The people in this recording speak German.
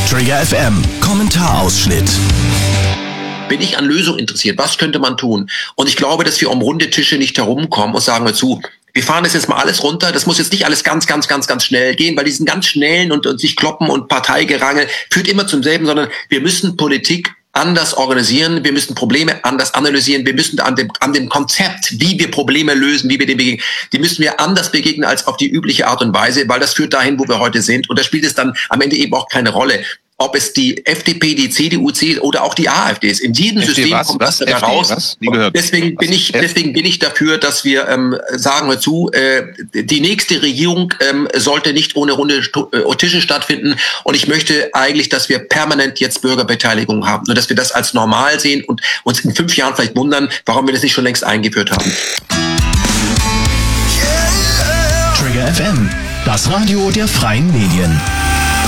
Trigger FM Kommentarausschnitt. Bin ich an Lösungen interessiert? Was könnte man tun? Und ich glaube, dass wir um runde Tische nicht herumkommen und sagen wir zu, wir fahren das jetzt mal alles runter. Das muss jetzt nicht alles ganz schnell gehen, weil diesen ganz schnellen und sich kloppen und Parteigerangel führt immer zum selben, sondern wir müssen Politik anders organisieren, wir müssen Probleme anders analysieren, wir müssen an dem Konzept, wie wir Probleme lösen, wie wir dem begegnen, die müssen wir anders begegnen als auf die übliche Art und Weise, weil das führt dahin, wo wir heute sind. Und da spielt es dann am Ende eben auch keine Rolle, ob es die FDP, die CDU, CSU oder auch die AfD ist. In jedem System kommt das da raus. Deswegen bin ich dafür, dass wir sagen wir zu, die nächste Regierung sollte nicht ohne runde Tische stattfinden. Und ich möchte eigentlich, dass wir permanent jetzt Bürgerbeteiligung haben. Nur dass wir das als normal sehen und uns in 5 Jahren vielleicht wundern, warum wir das nicht schon längst eingeführt haben. Trigger FM, das Radio der freien Medien.